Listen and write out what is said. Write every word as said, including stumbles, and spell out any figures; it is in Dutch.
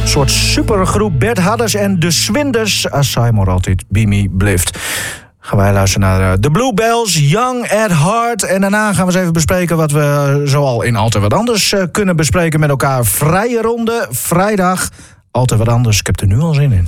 soort supergroep Bert Hadders en de Swinders. Als zij maar altijd bij me blijft. Gaan wij luisteren naar de Bluebells, Young at Heart. En daarna gaan we eens even bespreken wat we zoal in Altijd Wat Anders kunnen bespreken met elkaar. Vrije ronde, vrijdag. Altijd Wat Anders. Ik heb er nu al zin in.